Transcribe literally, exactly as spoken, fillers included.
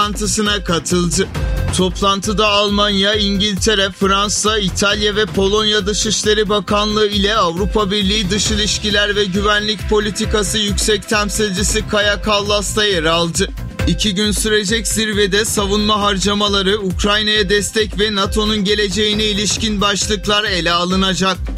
toplantısına katıldı. Toplantıda Almanya, İngiltere, Fransa, İtalya ve Polonya Dışişleri Bakanlığı ile Avrupa Birliği Dış İlişkiler ve Güvenlik Politikası Yüksek Temsilcisi Kaja Kallas da yer aldı. İki gün sürecek zirvede savunma harcamaları, Ukrayna'ya destek ve NATO'nun geleceğine ilişkin başlıklar ele alınacak.